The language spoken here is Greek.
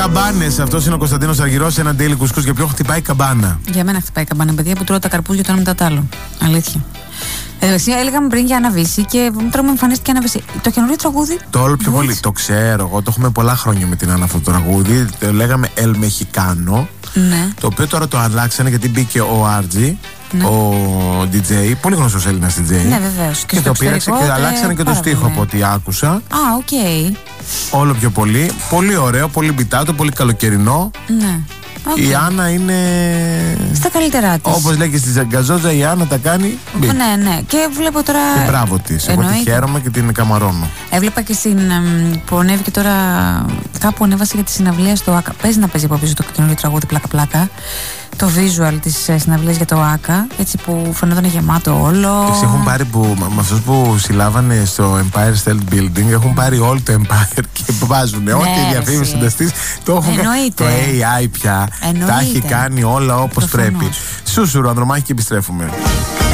Καμπάνες. Αυτός είναι ο Κωνσταντίνος Αργυρός. Ένα daily κουσκούς. Για ποιον χτυπάει καμπάνα? Για μένα χτυπάει καμπάνα, παιδιά, που τρώω τα καρπούζια το ένα μετά το άλλο. Αλήθεια. Έλεγαμε πριν για Αναβίση και τώρα μου εμφανίστηκε Αναβίση. Το καινούριο τραγούδι. Το όλο πιο πολύ. Το ξέρω εγώ. Το έχουμε πολλά χρόνια με την Άννα αυτό το τραγούδι. Το λέγαμε El Mexicano. Ναι. Το οποίο τώρα το αλλάξανε γιατί μπήκε ο RG. Ναι. Ο DJ, πολύ γνωστός Έλληνας DJ. Ναι, βεβαίως. Και το πήραξε και αλλάξανε και το στίχο από ό,τι άκουσα. οκ. Όλο πιο πολύ. Πολύ ωραίο, πολύ μπιτάτο, πολύ καλοκαιρινό. Ναι. Okay. Η Άννα είναι στα καλύτερά της. Όπως λέει και στη Ζαγκαζόζα, η Άννα τα κάνει. Ναι. Και βλέπω τώρα. Και μπράβο της. Εγώ τη χαίρομαι και την καμαρώνω. Έβλεπα και που ανέβηκε τώρα. Κάπου ανέβασε για τη συναυλία στο ΆΚΑ. Παίζει να παίζει από πίσω το καινούριο τραγούδι πλάκα-πλάκα. Το visual της συναυλίας για το ΆΚΑ. Έτσι που φαινόταν γεμάτο όλο. Έχουν πάρει με αυτούς που συλλάβανε στο Empire State Building. Έχουν πάρει όλο το Empire και βάζουν ό,τι διαφήμιση συνταστής. Το έχουν κάνει. Το AI πια. Τα έχει κάνει όλα όπως πρέπει. Σούσουρο, Ανδρομάχη, και επιστρέφουμε.